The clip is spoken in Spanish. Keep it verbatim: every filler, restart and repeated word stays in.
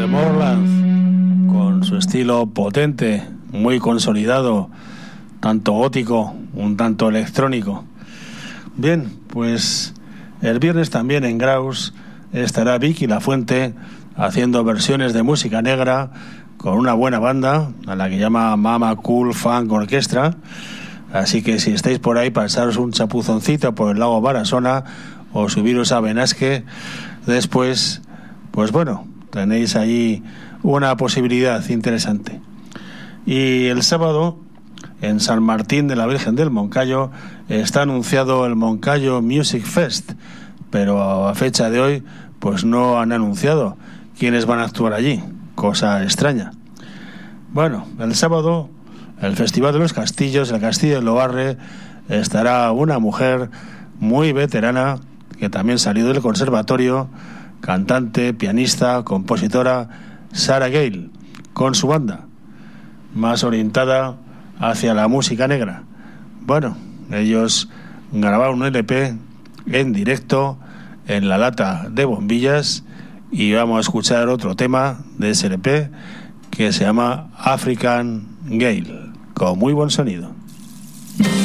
Morland, con su estilo potente, muy consolidado, tanto gótico, un tanto electrónico. Bien, pues el viernes también en Graus estará Vicky Lafuente haciendo versiones de música negra con una buena banda a la que llama Mama Cool Funk Orchestra. Así que si estáis por ahí, pasaros un chapuzoncito por el lago Barasona o subiros a Benasque después, pues bueno, tenéis allí una posibilidad interesante. Y el sábado, en San Martín de la Virgen del Moncayo, está anunciado el Moncayo Music Fest, pero a fecha de hoy pues no han anunciado quiénes van a actuar allí, cosa extraña. Bueno, el sábado, el Festival de los Castillos, el Castillo de Loarre, estará una mujer muy veterana que también salió del conservatorio, cantante, pianista, compositora, Sarah Gale, con su banda, más orientada hacia la música negra. Bueno, ellos grabaron un L P en directo en la lata de bombillas y vamos a escuchar otro tema de ese L P que se llama African Gale, con muy buen sonido.